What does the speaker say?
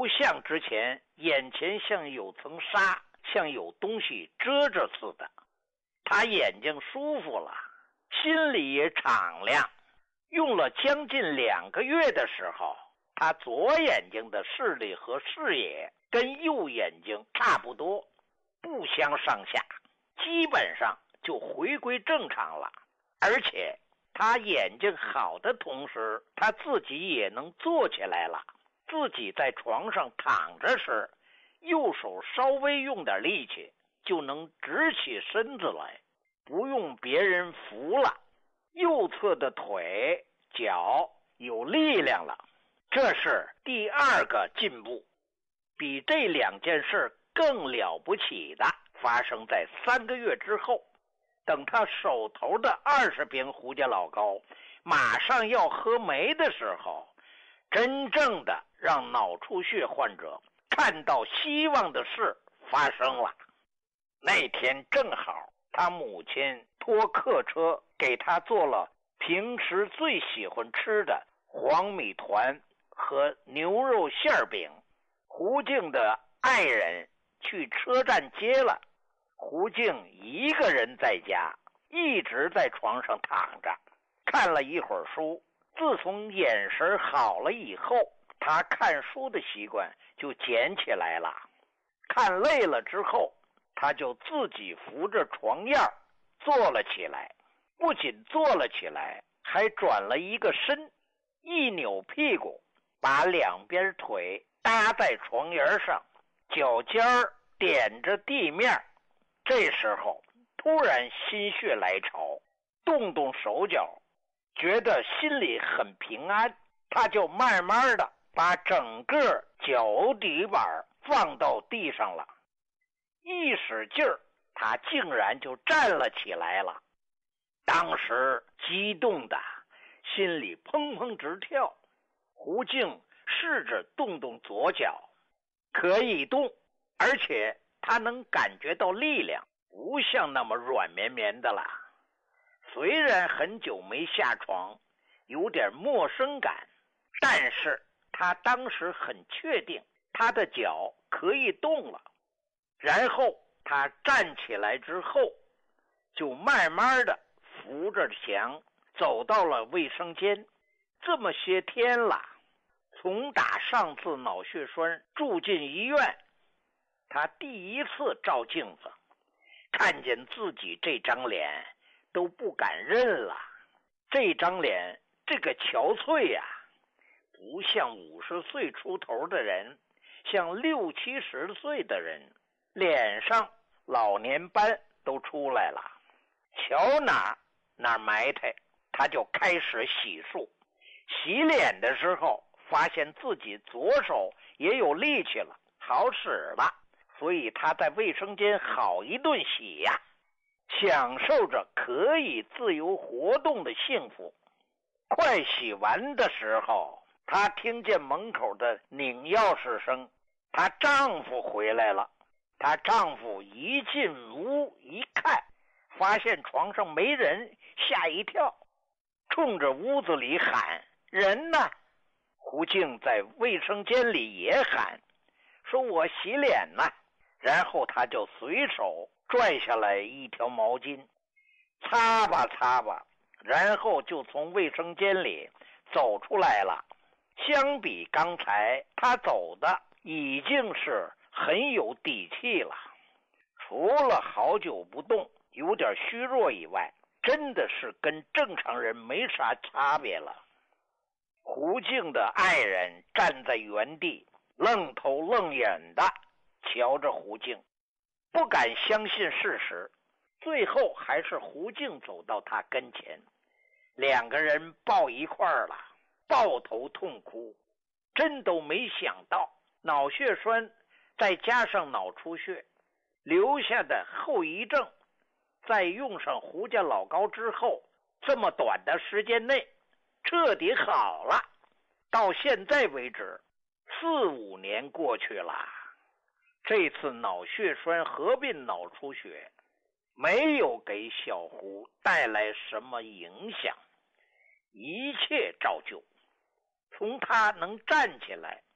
不像之前眼前像有层纱，像有东西遮着似的。他眼睛舒服了，心里也敞亮。用了将近2个月的时候，他左眼睛的视力和视野跟右眼睛差不多，不相上下，基本上就回归正常了。而且他眼睛好的同时，他自己也能坐起来了。自己在床上躺着时，右手稍微用点力气就能直起身子来，不用别人扶了。右侧的腿脚有力量了，这是第2个进步。比这2件事更了不起的发生在3个月之后。等他手头的20瓶胡家老膏马上要喝没的时候，真正的让脑出血患者看到希望的事发生了。那天正好他母亲托客车给他做了平时最喜欢吃的黄米团和牛肉馅饼。胡静的爱人去车站接了，胡静一个人在家，一直在床上躺着，看了一会儿书。自从眼神好了以后，他看书的习惯就捡起来了。看累了之后，他就自己扶着床沿坐了起来。不仅坐了起来，还转了一个身，一扭屁股，把2边腿搭在床沿上，脚尖点着地面。这时候突然心血来潮，动动手脚，觉得心里很平安。他就慢慢的把整个脚底板放到地上了，一使劲儿，他竟然就站了起来了。当时激动的心里砰砰直跳。胡静试着动动左脚，可以动，而且他能感觉到力量，不像那么软绵绵的了。虽然很久没下床，有点陌生感，但是他当时很确定他的脚可以动了。然后他站起来之后，就慢慢的扶着墙走到了卫生间。这么些天了，从打上次脑血栓住进医院，他第一次照镜子，看见自己这张脸都不敢认了。这张脸这个憔悴呀，不像50岁出头的人，像60、70岁的人，脸上老年斑都出来了。瞧哪埋汰，他就开始洗漱。洗脸的时候发现自己左手也有力气了，好使了，所以他在卫生间好一顿洗呀，享受着可以自由活动的幸福。快洗完的时候，她听见门口的拧钥匙声，她丈夫回来了。她丈夫一进屋一看，发现床上没人，吓一跳，冲着屋子里喊：“人呢？”胡静在卫生间里也喊，说：“我洗脸呢。”然后她就随手拽下来一条毛巾，擦吧擦吧，然后就从卫生间里走出来了。相比刚才她走的已经是很有底气了，除了好久不动有点虚弱以外，真的是跟正常人没啥差别了。胡静的爱人站在原地，愣头愣眼的瞧着胡静，不敢相信事实。最后还是胡静走到他跟前，2个人抱一块儿了，抱头痛哭。真都没想到脑血栓再加上脑出血留下的后遗症，在用上胡家老膏之后，这么短的时间内彻底好了。到现在为止4、5年过去了，这次脑血栓合并脑出血没有给小胡带来什么影响，一切照旧。从他能站起来